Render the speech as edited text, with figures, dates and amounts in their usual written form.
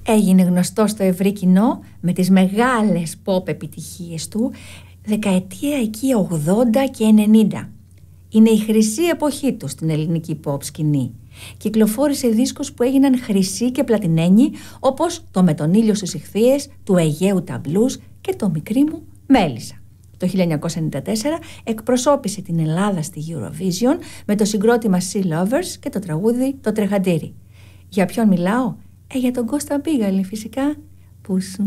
Έγινε γνωστό στο ευρύ κοινό με τις μεγάλες pop επιτυχίες του δεκαετία εκεί 80 και 90. Είναι η χρυσή εποχή του στην ελληνική pop σκηνή. Κυκλοφόρησε δίσκους που έγιναν χρυσοί και πλατινένοι, όπως το «Με τον ήλιο στους ιχθύες», του Αιγαίου τα Blues και το «Μικρή μου Μέλισσα». Το 1994 εκπροσώπησε την Ελλάδα στη Eurovision με το συγκρότημα Sea Lovers και το τραγούδι «Το Τρεχαντήρι». Για ποιον μιλάω? Για τον Κώστα Μπίγαλη φυσικά, που σου